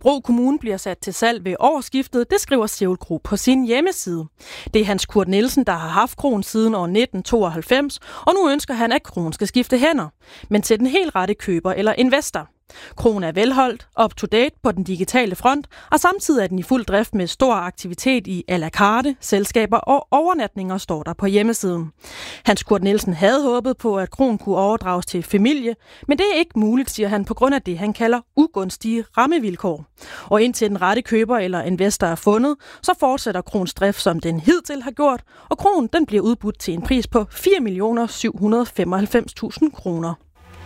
Bjerringbro Kommune bliver sat til salg ved årsskiftet, det skriver Sevel Group på sin hjemmeside. Det er Hans Kurt Nielsen, der har haft kronen siden år 1992, og nu ønsker han, at kronen skal skifte hænder. Men til den helt rette køber eller investor. Kronen er velholdt, up-to-date på den digitale front, og samtidig er den i fuld drift med stor aktivitet i à la carte, selskaber og overnatninger, står der på hjemmesiden. Hans Kurt Nielsen havde håbet på, at kronen kunne overdrages til familie, men det er ikke muligt, siger han, på grund af det, han kalder ugunstige rammevilkår. Og indtil den rette køber eller investor er fundet, så fortsætter kronens drift, som den hidtil har gjort, og kronen den bliver udbudt til en pris på 4.795.000 kroner.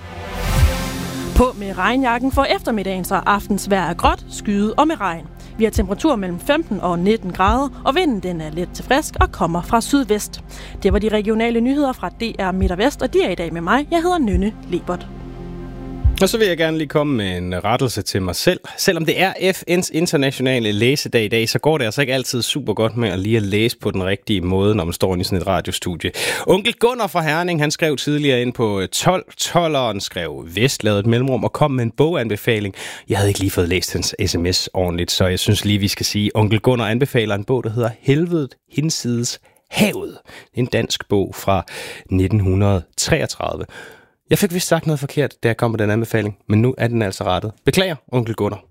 På med regnjakken for eftermiddagen, så aftens vejr er gråt, skyet og med regn. Vi har temperatur mellem 15 og 19 grader, og vinden den er let til frisk og kommer fra sydvest. Det var de regionale nyheder fra DR Midt og Vest, og de er i dag med mig. Jeg hedder Nynne Lebert. Og så vil jeg gerne lige komme med en rettelse til mig selv. Selvom det er FN's internationale læsedag i dag, så går det altså ikke altid super godt med at lige at læse på den rigtige måde, når man står i sådan et radiostudie. Onkel Gunnar fra Herning, han skrev tidligere ind på 12'eren, skrev Vest, lavede et mellemrum og kom med en boganbefaling. Jeg havde ikke lige fået læst hans sms ordentligt, så jeg synes lige, vi skal sige, Onkel Gunnar anbefaler en bog, der hedder Helvedet hinsides havet. En dansk bog fra 1933. Jeg fik vist sagt noget forkert, da jeg kom med den anbefaling, men nu er den altså rettet. Beklager, Onkel Gunnar.